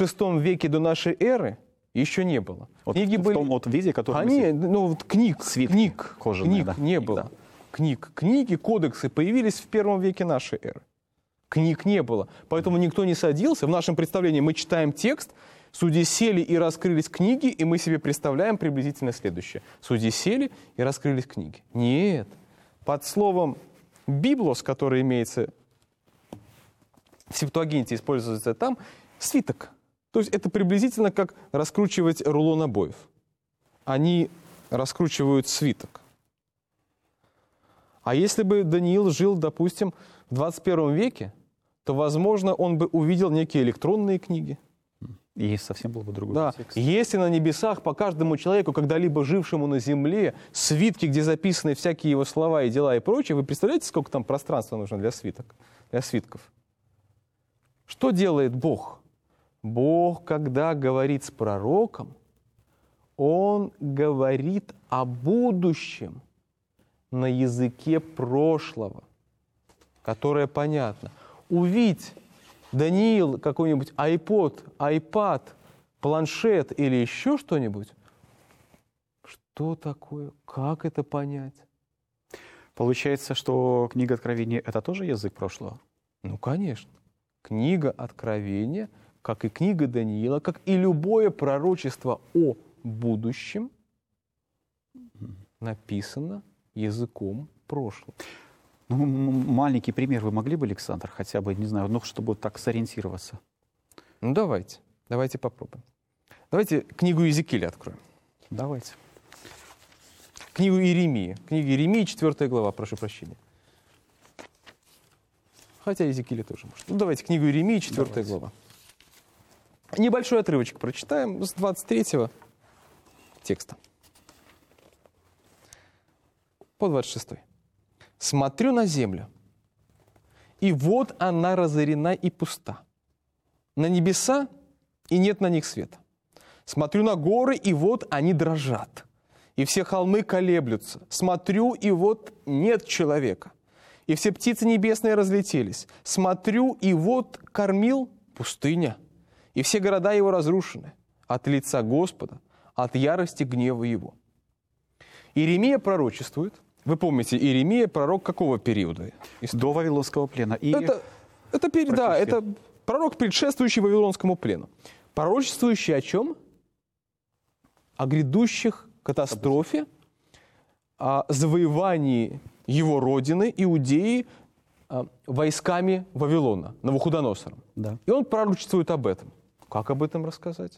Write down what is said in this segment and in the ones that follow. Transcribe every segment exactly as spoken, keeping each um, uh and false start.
шестом веке до нашей эры еще не было. Вот Книги в были... том вот виде, который... Они, ну, вот книг, Свитки книг, кожаные, книг да. не Книг, было. да. Книг. Книги, кодексы появились в первом веке нашей эры. Книг не было. Поэтому никто не садился. В нашем представлении мы читаем текст, судьи сели и раскрылись книги, и мы себе представляем приблизительно следующее. Судьи сели и раскрылись книги. Нет. Под словом «библос», который имеется в Септуагинте, используется там, свиток. То есть это приблизительно как раскручивать рулон обоев. Они раскручивают свиток. А если бы Даниил жил, допустим, в двадцать первом веке, то, возможно, он бы увидел некие электронные книги. И совсем был бы другой Да. текст. Если на небесах по каждому человеку, когда-либо жившему на земле, свитки, где записаны всякие его слова и дела и прочее, вы представляете, сколько там пространства нужно для свиток, для свитков? Что делает Бог? Бог, когда говорит с пророком, Он говорит о будущем на языке прошлого, которое понятно. Увидь, Даниил, какой-нибудь iPod, iPad, планшет или еще что-нибудь. Что такое? Как это понять? Получается, что книга Откровения — это тоже язык прошлого? Ну, конечно. Книга Откровения, как и книга Даниила, как и любое пророчество о будущем, написано языком прошлого. Ну, м- маленький пример вы могли бы, Александр, хотя бы, не знаю, ну, чтобы так сориентироваться? Ну, давайте. Давайте попробуем. Давайте книгу Иезекииля откроем. Давайте. Книгу Иеремии. Книга Иеремии, четвертая глава, прошу прощения. Хотя Иезекииля тоже может. Ну, давайте книгу Иеремии, четвертая глава. Небольшой отрывочек прочитаем с двадцать третьего текста по двадцать шестой. «Смотрю на землю, и вот она разорена и пуста. На небеса, и нет на них света. Смотрю на горы, и вот они дрожат, и все холмы колеблются. Смотрю, и вот нет человека, и все птицы небесные разлетелись. Смотрю, и вот кормил пустыня, и все города его разрушены от лица Господа, от ярости гнева его». Иеремия пророчествует. Вы помните, Иеремия пророк какого периода? До Вавилонского плена. И... Это, это, пер- да, это пророк, предшествующий Вавилонскому плену. Пророчествующий о чем? О грядущих катастрофе, о завоевании его родины, Иудеи, войсками Вавилона, Навуходоносором. Да. И он пророчествует об этом. Как об этом рассказать?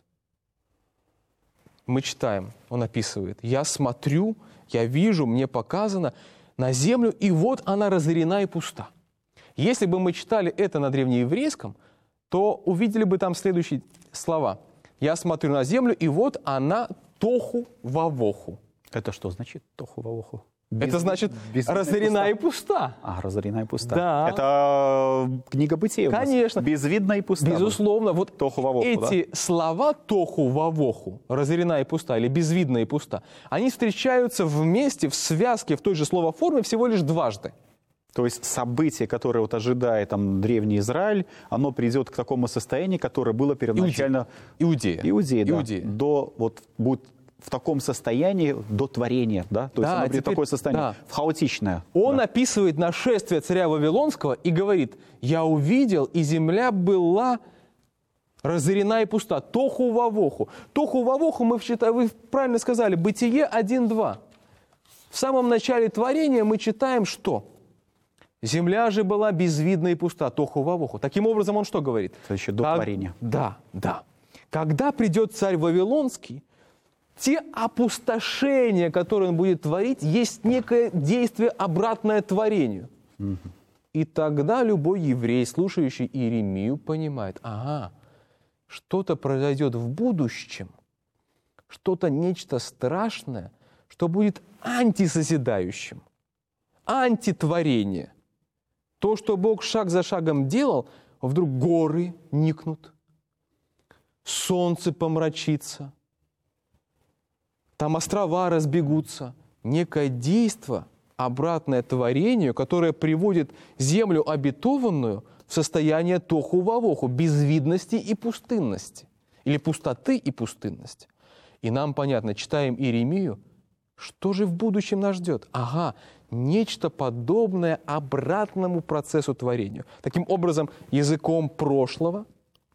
Мы читаем, он описывает: «Я смотрю, я вижу, мне показано на землю, и вот она разорена и пуста». Если бы мы читали это на древнееврейском, то увидели бы там следующие слова: «Я смотрю на землю, и вот она тоху вавоху». Это что значит тоху вавоху? Это значит разорена и пуста. А, разорена и пуста. Да. Это книга Бытия у нас. Конечно. Безвидна и пуста. Безусловно. Вот Тоху вавоху, эти да? слова тоху вавоху, разорена и пуста, или безвидна и пуста, они встречаются вместе, в связке, в той же словоформе всего лишь дважды. То есть событие, которое вот ожидает там древний Израиль, оно придет к такому состоянию, которое было первоначально... Иудея. Иудея, да. Иудея. До, вот, будет в таком состоянии до творения, да? То есть Да, оно придет в теперь- такое состояние, да. в хаотичное. Он да. описывает нашествие царя Вавилонского и говорит: «Я увидел, и земля была разорена и пуста». Тоху вавоху. Тоху вавоху мы читаем, вы правильно сказали, Бытие один два. В самом начале творения мы читаем, что? Земля же была безвидна и пуста. Тоху вавоху. Таким образом, он что говорит? Это еще до Как- творения. Да, да. Когда придет царь Вавилонский, те опустошения, которые он будет творить, есть некое действие, обратное творению. И тогда любой еврей, слушающий Иеремию, понимает: ага, что-то произойдет в будущем, что-то, нечто страшное, что будет антисозидающим, антитворение. То, что Бог шаг за шагом делал, вдруг горы никнут, солнце помрачится, там острова разбегутся. Некое действо, обратное творению, которое приводит землю обетованную в состояние тоху-вавоху, безвидности и пустынности. или пустоты и пустынности. И нам понятно, читаем Иеремию, что же в будущем нас ждет? Ага, нечто подобное обратному процессу творения. Таким образом, языком прошлого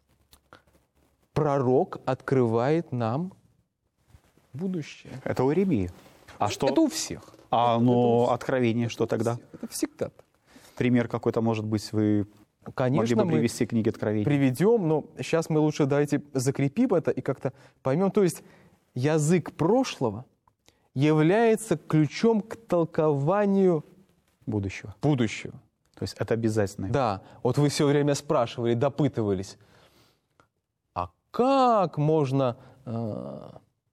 пророк открывает нам будущее. Это у Иеремии. А что? Это у всех. А это, ну, это у всех. откровение, что тогда? Это всегда так. Пример какой-то, может быть, вы Конечно, могли бы мы привести книги Откровения? приведем, но сейчас мы лучше давайте закрепим это и как-то поймем. То есть язык прошлого является ключом к толкованию Будущего. будущего. То есть это обязательно. Да, вот вы все время спрашивали, допытывались, а как можно э,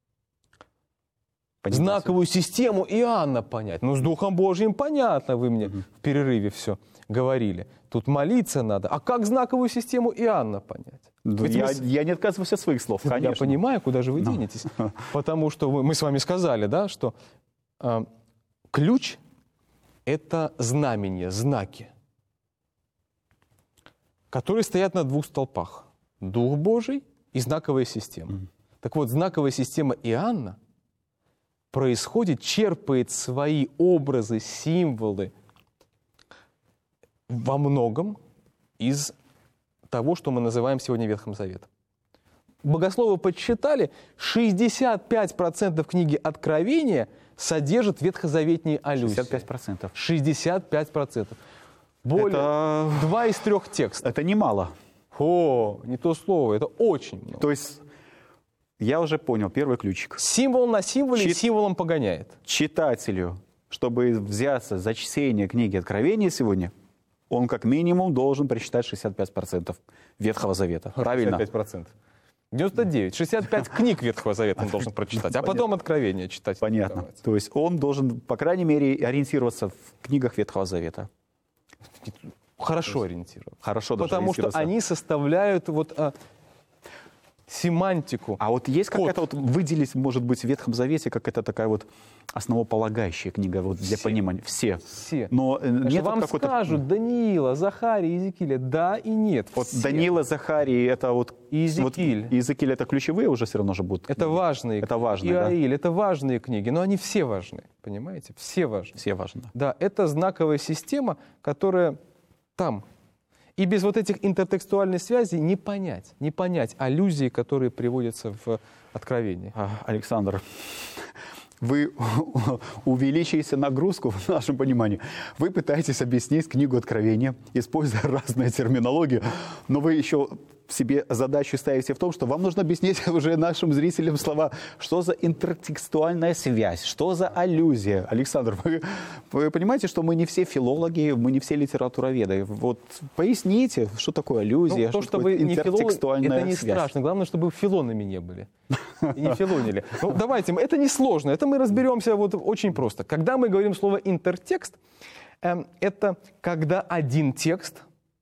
знаковую систему Иоанна понять? Ну, с Духом Божьим понятно, вы мне угу. в перерыве все говорили. Тут молиться надо. А как знаковую систему Иоанна понять? Да, я, мы... я не отказываюсь от своих слов, конечно. Я понимаю, куда же вы Но. денетесь. Потому что вы, мы с вами сказали, да, что э, ключ – это знамения, знаки, которые стоят на двух столпах. Дух Божий и знаковая система. Mm. Так вот, знаковая система Иоанна происходит, черпает свои образы, символы во многом из того, что мы называем сегодня Ветхим Заветом. Богословы подсчитали, шестьдесят пять процентов книги Откровения содержит ветхозаветные аллюзии. шестьдесят пять процентов. шестьдесят пять процентов. Более это... два из трех текстов. Это немало. О, не то слово, это очень много. То есть, я уже понял, первый ключик. Символ на символе Чит... символом погоняет. Читателю, чтобы взяться за чтение книги Откровения сегодня, он как минимум должен прочитать шестьдесят пять процентов Ветхого Завета. Правильно? шестьдесят пять процентов. девяносто девять. шестьдесят пять книг Ветхого Завета он должен прочитать, а потом Откровение читать. Понятно. То есть он должен, по крайней мере, ориентироваться в книгах Ветхого Завета. Хорошо ориентироваться. Хорошо даже Потому что они составляют вот а, семантику. А вот есть какая-то вот выделить, может быть, в Ветхом Завете какая-то такая вот основополагающая книга вот для Все. понимания? Все. Все. Но нет вам вот скажут Даниила, Захария, Иезекииля, да и нет. Вот все. Даниила, Захарий, это вот... Иезекииль. Вот, Иезекииль это ключевые уже все равно же будут книги. Это важные Это книги. важные, Иоиль, да? это важные книги, но они все важны, понимаете? Все важны. Все важны. Да, это знаковая система, которая там. И без вот этих интертекстуальных связей не понять, не понять аллюзии, которые приводятся в Откровении. Александр, вы увеличиваете нагрузку в нашем понимании. Вы пытаетесь объяснить книгу Откровения, используя разную терминологию, но вы еще себе задачу ставите в том, что вам нужно объяснить уже нашим зрителям слова, что за интертекстуальная связь, что за аллюзия. Александр, вы, вы понимаете, что мы не все филологи, мы не все литературоведы. Вот поясните, что такое аллюзия, ну, то, что, что такое вы не интертекстуальная филолог, это не связь. страшно. Главное, чтобы вы филонами не были. И не филонили. Ну, давайте, это не сложно. Это мы разберемся вот очень просто. Когда мы говорим слово интертекст, э, это когда один текст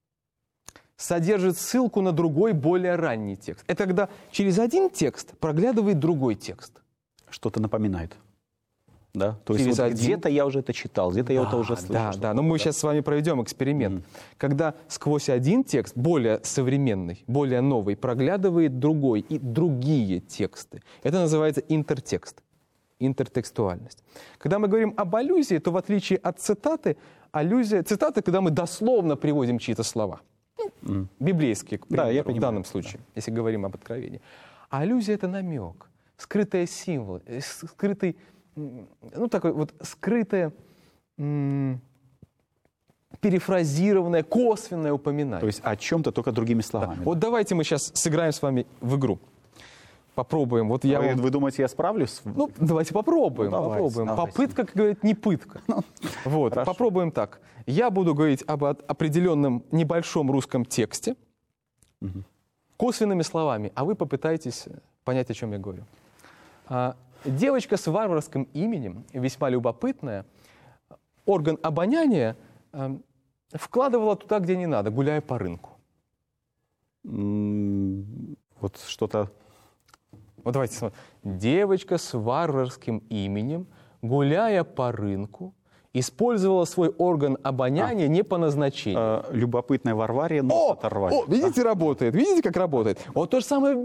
содержит ссылку на другой, более ранний текст. Это когда через один текст проглядывает другой текст. Что-то напоминает. Да? То есть вот один... где-то я уже это читал, где-то да, я это уже слышал. Да, да, но мы да. сейчас с вами проведем эксперимент. Mm. Когда сквозь один текст, более современный, более новый, проглядывает другой и другие тексты. Это называется интертекст, интертекстуальность. Когда мы говорим об аллюзии, то в отличие от цитаты, аллюзия, цитаты, когда мы дословно приводим чьи-то слова. Mm. Библейские, к примеру, да, я в данном случае, да. если говорим об откровении. А аллюзия – это намек, скрытый символ, скрытый, ну, такой вот скрытое, м- перефразированное, косвенное упоминание. То есть о чем-то, только другими словами. Да. Да. Вот давайте мы сейчас сыграем с вами в игру. Попробуем. Вот я вы, вам... вы думаете, я справлюсь? Ну, давайте попробуем. Ну, давайте, попробуем. Давайте. Попытка, как говорят, не пытка. Вот, хорошо. Попробуем так. Я буду говорить об определенном небольшом русском тексте, угу. косвенными словами, а вы попытаетесь понять, о чем я говорю. А, девочка с варварским именем, весьма любопытная, орган обоняния а, вкладывала туда, где не надо, гуляя по рынку. Mm, вот что-то... Вот давайте смотрим. Девочка с варварским именем, гуляя по рынку, использовала свой орган обоняния а, не по назначению. Э, любопытная Варвария нос о, оторвать. О, видите, а? работает. Видите, как работает? Вот то же самое